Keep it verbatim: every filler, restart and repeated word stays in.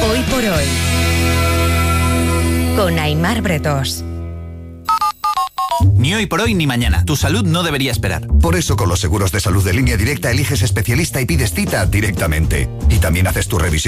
Hoy por hoy. Con Aimar Bretos. Ni hoy por hoy ni mañana. Tu salud no debería esperar. Por eso con los seguros de salud de Línea Directa eliges especialista y pides cita directamente. Y también haces tu revisión